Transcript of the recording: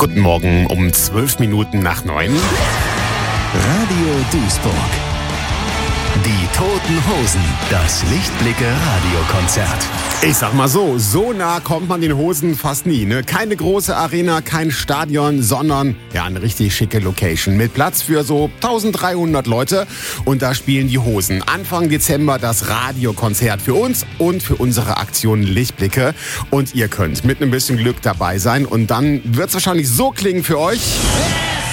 Guten Morgen um 12 Minuten nach 9. Radio Duisburg. Die Toten Hosen, das Lichtblicke Radiokonzert. Ich sag mal so nah kommt man den Hosen fast nie. Ne? Keine große Arena, kein Stadion, sondern eine richtig schicke Location mit Platz für so 1300 Leute. Und da spielen die Hosen Anfang Dezember das Radiokonzert für uns und für unsere Aktion Lichtblicke. Und ihr könnt mit ein bisschen Glück dabei sein. Und dann wird's wahrscheinlich so klingen für euch.